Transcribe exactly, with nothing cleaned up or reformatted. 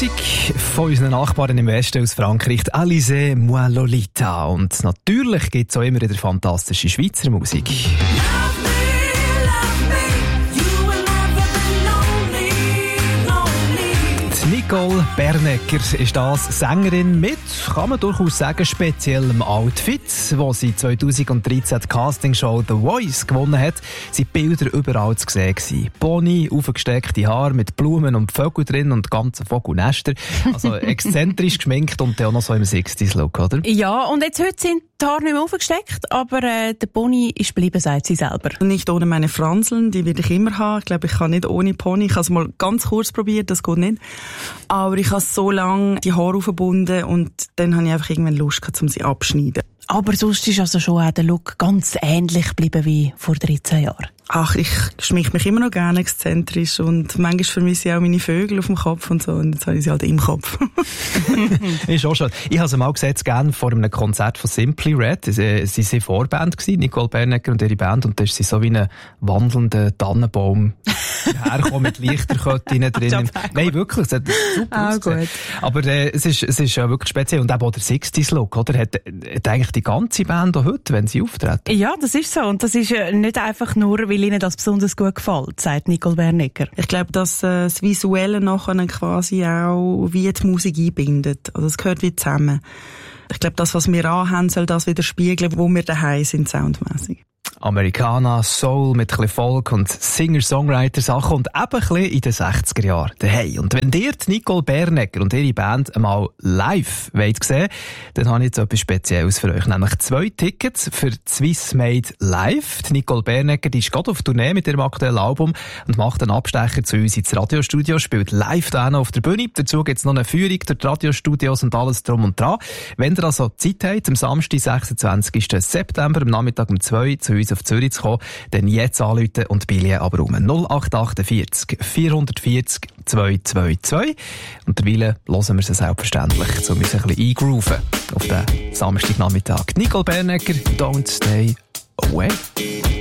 Musik von unseren Nachbarn im Westen aus Frankreich, Alizé Moi Lolita. Und natürlich gibt es auch immer wieder fantastische Schweizer Musik. Nicole Bernecker ist das, Sängerin mit, kann man durchaus sagen, speziellem Outfit. Wo sie zweitausenddreizehn die Castingshow The Voice gewonnen hat, sind Bilder überall zu sehen gewesen. Pony, aufgesteckte Haare mit Blumen und Vögel drin und ganze Vogelnester. Also exzentrisch geschminkt und auch noch so im sechziger-Look, oder? Ja, und jetzt heute sind die Haare nicht mehr aufgesteckt, aber äh, der Pony ist geblieben, sagt sie selber. Nicht ohne meine Franseln, die will ich immer haben. Ich glaube, ich kann nicht ohne Pony. Ich habe es mal ganz kurz probiert, das geht nicht. Aber ich habe so lange die Haare aufgebunden und dann habe ich einfach irgendwann Lust gehabt, um sie abzuschneiden. Aber sonst ist also schon auch der Look ganz ähnlich geblieben wie vor dreizehn Jahren. Ach, ich schminke mich immer noch gerne exzentrisch und manchmal vermisse ich auch meine Vögel auf dem Kopf und so und jetzt habe ich sie halt im Kopf. Ist auch schon. Ich habe sie mal gesehen, gerne vor einem Konzert von Simply Red. Sie, sie waren Vorband gewesen, Nicole Bernecker und ihre Band, und da ist sie so wie ein wandelnder Tannenbaum hergekommen mit Lichterketten drin. Nein, wirklich, es hat super ah, ausgesehen. Aber äh, es ist, es ist ja wirklich speziell. Und eben auch der sechziger-Look, oder? Hat, hat eigentlich die ganze Band auch heute, wenn sie auftreten? Ja, das ist so. Und das ist äh, nicht einfach nur, weil ihnen das besonders gut gefällt, sagt Nicole Bernecker. Ich glaube, dass äh, das Visuelle nachher quasi auch wie die Musik einbindet. Also es gehört wie zusammen. Ich glaube, das, was wir anhaben, soll das wieder spiegeln, wo wir daheim sind, soundmässig. Americana, Soul mit ein bisschen Folk und Singer-Songwriter-Sachen und eben ein bisschen in den sechziger Jahren. Hey, und wenn ihr die Nicole Bernecker und ihre Band einmal live wollt sehen, dann habe ich jetzt etwas Spezielles für euch, nämlich zwei Tickets für Swiss Made Live. Die Nicole Bernecker, die ist gerade auf Tournee mit ihrem aktuellen Album und macht einen Abstecher zu uns ins Radiostudio, spielt live da auf der Bühne. Dazu gibt es noch eine Führung durch die Radiostudios und alles drum und dran. Wenn ihr also Zeit habt, am Samstag, sechsundzwanzigsten September, am Nachmittag um zwei zu uns auf Zürich zu kommen, dann jetzt anrufen und Billy aber um null acht achtundvierzig vierhundertvierzig zweihundertzweiundzwanzig. Und derweil hören wir sie selbstverständlich, um uns ein bisschen eingrooven auf den Samstagnachmittag. Nicole Bernecker, Don't Stay Away.